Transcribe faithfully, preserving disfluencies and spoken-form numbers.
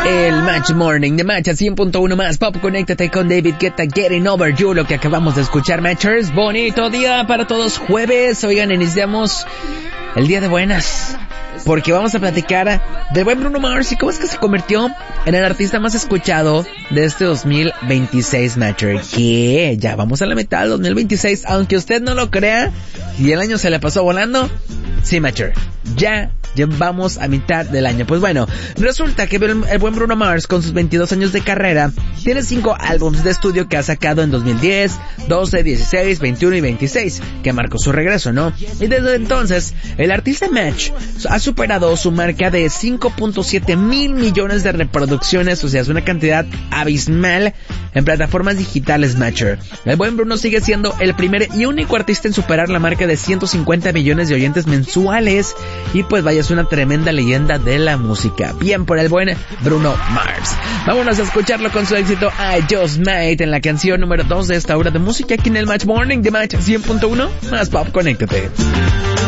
El Match Morning de Match a cien punto uno más Pop. Conéctate con David Guetta, Getting Over You, lo que acabamos de escuchar, Matchers. Bonito día para todos, jueves. Oigan, iniciamos el día de buenas, porque vamos a platicar del buen Bruno Mars y cómo es que se convirtió en el artista más escuchado de este dos mil veintiséis, Matcher. Que ya vamos a la mitad del dos mil veintiséis, aunque usted no lo crea, y el año se le pasó volando. Sí, Matcher, ya Ya vamos a mitad del año. Pues bueno, resulta que el, el buen Bruno Mars, con sus veintidós años de carrera, tiene cinco álbumes de estudio que ha sacado en dos mil diez, doce, dieciséis, veintiuno y veintiséis, que marcó su regreso, ¿no? Y desde entonces, el artista Match ha superado su marca de cinco punto siete mil millones de reproducciones, o sea, es una cantidad abismal en plataformas digitales, Matcher. El buen Bruno sigue siendo el primer y único artista en superar la marca de ciento cincuenta millones de oyentes mensuales, y pues vaya, es una tremenda leyenda de la música. Bien por el buen Bruno Mars. Vámonos a escucharlo con su éxito I Just Might en la canción número dos de esta hora de música aquí en el Match Morning de Match cien punto uno más Pop. Conéctate.